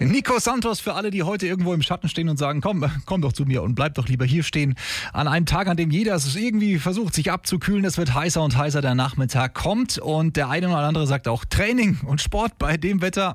Nico Santos für alle, die heute irgendwo im Schatten stehen und sagen, komm doch zu mir und bleib doch lieber hier stehen. An einem Tag, an dem jeder es irgendwie versucht, sich abzukühlen, es wird heißer und heißer, der Nachmittag kommt und der eine oder andere sagt auch, Training und Sport bei dem Wetter,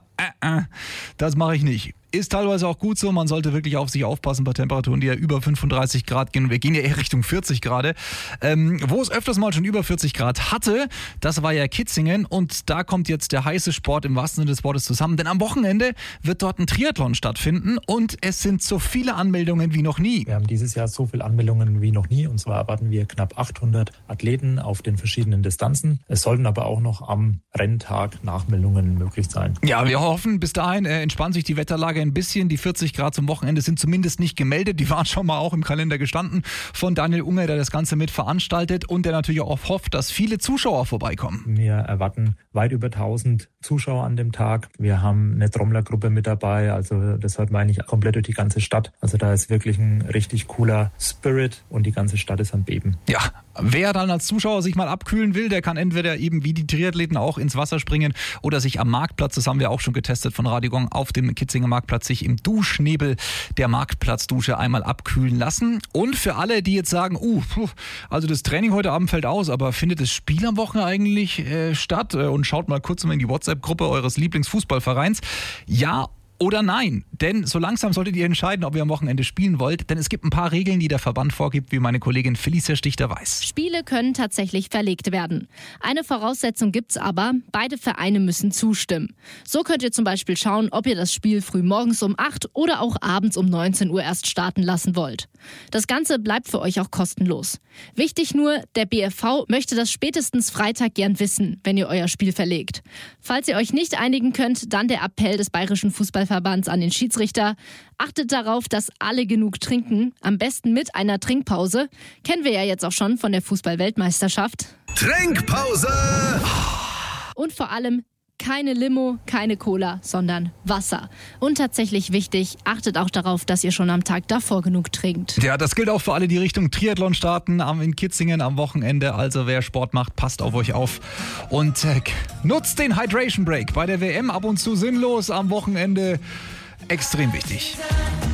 das mache ich nicht. Ist teilweise auch gut so, man sollte wirklich auf sich aufpassen bei Temperaturen, die ja über 35 Grad gehen. Wir gehen ja eher Richtung 40 gerade. Wo es öfters mal schon über 40 Grad hatte, das war ja Kitzingen und da kommt jetzt der heiße Sport im wahrsten Sinne des Wortes zusammen. Denn am Wochenende wird dort ein Triathlon stattfinden und es sind so viele Anmeldungen wie noch nie. Wir haben dieses Jahr so viele Anmeldungen wie noch nie und zwar erwarten wir knapp 800 Athleten auf den verschiedenen Distanzen. Es sollten aber auch noch am Renntag Nachmeldungen möglich sein. Ja, wir hoffen, bis dahin entspannt sich die Wetterlage ein bisschen. Die 40 Grad zum Wochenende sind zumindest nicht gemeldet. Die waren schon mal auch im Kalender gestanden von Daniel Unger, der das Ganze mit veranstaltet und der natürlich auch hofft, dass viele Zuschauer vorbeikommen. Wir erwarten weit über 1000 Zuschauer an dem Tag. Wir haben eine Trommlergruppe mit dabei, also das hört man eigentlich komplett durch die ganze Stadt. Also da ist wirklich ein richtig cooler Spirit und die ganze Stadt ist am Beben. Ja, wer dann als Zuschauer sich mal abkühlen will, der kann entweder eben wie die Triathleten auch ins Wasser springen oder sich am Marktplatz, das haben wir auch schon getestet von Radio Gong, auf dem Kitzinger Marktplatz sich im Duschnebel der Marktplatzdusche einmal abkühlen lassen. Und für alle, die jetzt sagen, also das Training heute Abend fällt aus, aber findet das Spiel am Wochenende eigentlich statt? Und schaut mal kurz in die WhatsApp-Gruppe eures Lieblingsfußballvereins. Ja oder nein? Denn so langsam solltet ihr entscheiden, ob ihr am Wochenende spielen wollt, denn es gibt ein paar Regeln, die der Verband vorgibt, wie meine Kollegin Felicia Stichter weiß. Spiele können tatsächlich verlegt werden. Eine Voraussetzung gibt's aber, beide Vereine müssen zustimmen. So könnt ihr zum Beispiel schauen, ob ihr das Spiel früh morgens um 8 oder auch abends um 19 Uhr erst starten lassen wollt. Das Ganze bleibt für euch auch kostenlos. Wichtig nur, der BFV möchte das spätestens Freitag gern wissen, wenn ihr euer Spiel verlegt. Falls ihr euch nicht einigen könnt, dann der Appell des Bayerischen Fußballverbands an den Schiedsrichter. Achtet darauf, dass alle genug trinken, am besten mit einer Trinkpause. Kennen wir ja jetzt auch schon von der Fußball-Weltmeisterschaft. Trinkpause! Und vor allem keine Limo, keine Cola, sondern Wasser. Und tatsächlich wichtig, achtet auch darauf, dass ihr schon am Tag davor genug trinkt. Ja, das gilt auch für alle, die Richtung Triathlon starten, in Kitzingen am Wochenende. Also wer Sport macht, passt auf euch auf. Und nutzt den Hydration Break bei der WM ab und zu sinnlos, am Wochenende extrem wichtig.